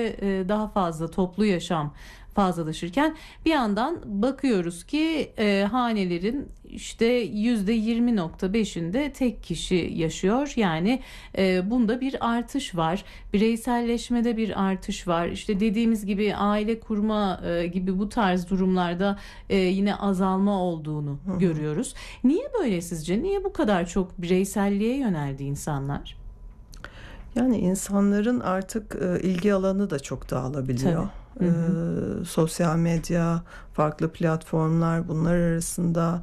daha fazla toplu yaşam fazlalaşırken bir yandan bakıyoruz ki hanelerin işte %20.5'inde tek kişi yaşıyor. Yani bunda bir artış var. Bireyselleşmede bir artış var. İşte dediğimiz gibi aile kurma gibi bu tarz durumlarda yine azalma olduğunu görüyoruz. Niye böyle sizce? Niye bu kadar çok bireyselliğe yöneldi insanlar? Yani insanların artık ilgi alanı da çok dağılabiliyor. Sosyal medya, farklı platformlar, bunlar arasında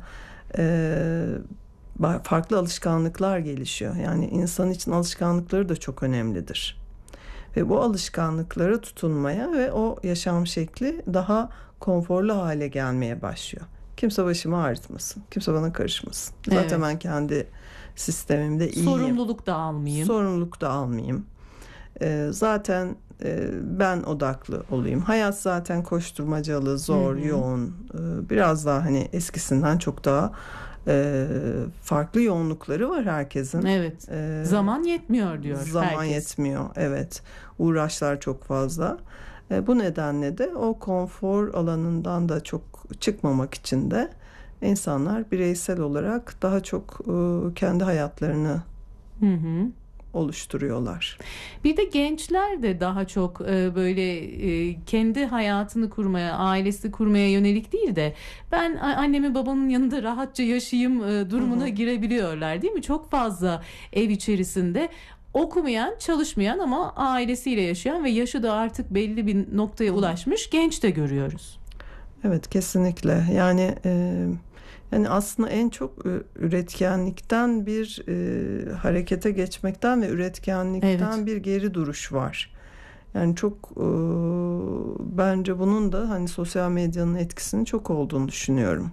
farklı alışkanlıklar gelişiyor. Yani insan için alışkanlıkları da çok önemlidir. Ve bu alışkanlıklara tutunmaya ve o yaşam şekli daha konforlu hale gelmeye başlıyor. Kimse başımı ağrıtmasın, kimse bana karışmasın. Zaten ben kendi sistemimde iyiyim. Sorumluluk da almayayım. Zaten ben odaklı olayım. Hayat zaten koşturmacalı, zor, yoğun. Biraz daha hani eskisinden çok daha farklı yoğunlukları var herkesin. Evet. Zaman yetmiyor diyor Zaman herkes. yetmiyor. Evet. Uğraşlar çok fazla. Bu nedenle de o konfor alanından da çok çıkmamak için de insanlar bireysel olarak daha çok kendi hayatlarını oluşturuyorlar. Bir de gençler de daha çok böyle kendi hayatını kurmaya, ailesi kurmaya yönelik değil de ben annemin babamın yanında rahatça yaşayayım durumuna girebiliyorlar, değil mi? Çok fazla ev içerisinde okumayan, çalışmayan ama ailesiyle yaşayan ve yaşı da artık belli bir noktaya ulaşmış genç de görüyoruz. Evet, kesinlikle. Yani aslında en çok üretkenlikten bir harekete geçmekten ve üretkenlikten bir geri duruş var. Yani çok bence bunun da hani sosyal medyanın etkisinin çok olduğunu düşünüyorum.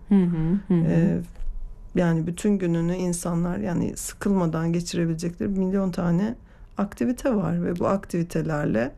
Yani bütün gününü insanlar yani sıkılmadan geçirebilecekleri milyon tane aktivite var ve bu aktivitelerle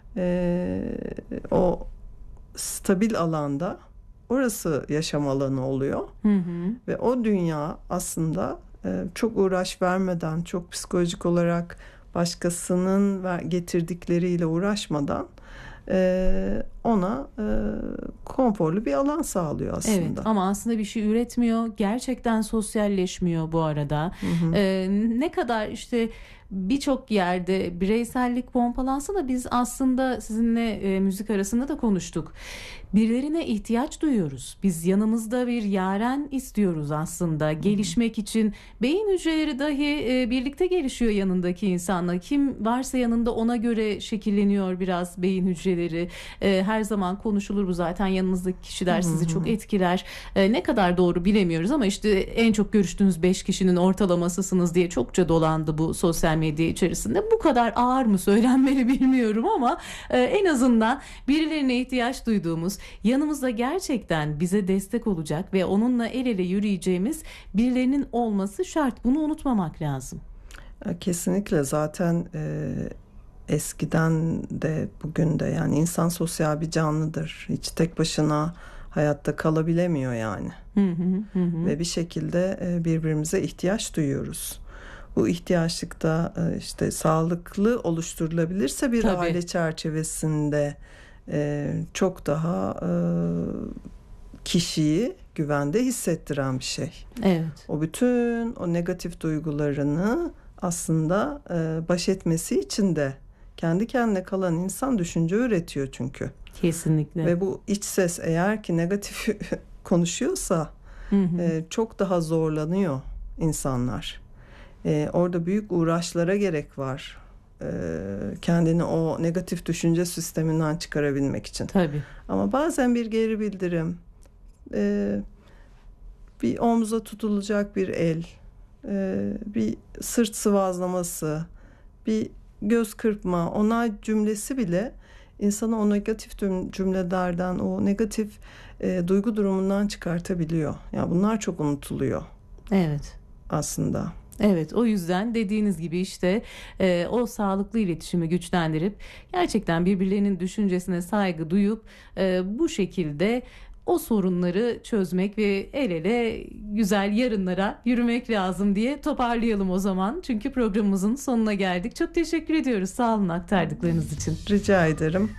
o stabil alanda orası yaşam alanı oluyor. Ve o dünya aslında çok uğraş vermeden, çok psikolojik olarak başkasının getirdikleriyle uğraşmadan ona konforlu bir alan sağlıyor aslında. Evet, ama aslında bir şey üretmiyor, gerçekten sosyalleşmiyor bu arada. Ne kadar işte birçok yerde bireysellik pompalansa da biz aslında sizinle müzik arasında da konuştuk. Birilerine ihtiyaç duyuyoruz. Biz yanımızda bir yaren istiyoruz aslında. Gelişmek için beyin hücreleri dahi birlikte gelişiyor yanındaki insanla. Kim varsa yanında ona göre şekilleniyor biraz beyin hücreleri. Her zaman konuşulur bu zaten. Yanınızdaki kişiler sizi çok etkiler. Ne kadar doğru bilemiyoruz ama işte en çok görüştüğünüz 5 kişinin ortalamasısınız diye çokça dolandı bu sosyal medya içerisinde. Bu kadar ağır mı söylenmeli bilmiyorum ama en azından birilerine ihtiyaç duyduğumuz, yanımızda gerçekten bize destek olacak ve onunla el ele yürüyeceğimiz birilerinin olması şart. Bunu unutmamak lazım. Kesinlikle, zaten eskiden de bugün de yani insan sosyal bir canlıdır. Hiç tek başına hayatta kalabilemiyor yani. Ve bir şekilde birbirimize ihtiyaç duyuyoruz. Bu ihtiyaçlıkta işte sağlıklı oluşturulabilirse bir aile çerçevesinde çok daha kişiyi güvende hissettiren bir şey. Evet. O bütün o negatif duygularını aslında baş etmesi için de kendi kendine kalan insan düşünce üretiyor çünkü. Kesinlikle. Ve bu iç ses eğer ki negatif konuşuyorsa çok daha zorlanıyor insanlar. Orada büyük uğraşlara gerek var. Kendini o negatif düşünce sisteminden çıkarabilmek için. Tabii. Ama bazen bir geri bildirim, bir omza tutulacak bir el, bir sırt sıvazlaması, bir göz kırpma, onay cümlesi bile insanı o negatif cümlelerden, o negatif duygu durumundan çıkartabiliyor. Yani bunlar çok unutuluyor. Evet. Aslında. Evet, o yüzden dediğiniz gibi işte o sağlıklı iletişimi güçlendirip gerçekten birbirlerinin düşüncesine saygı duyup bu şekilde o sorunları çözmek ve el ele güzel yarınlara yürümek lazım diye toparlayalım o zaman. Çünkü programımızın sonuna geldik. Çok teşekkür ediyoruz. Sağ olun aktardıklarınız için. Rica ederim.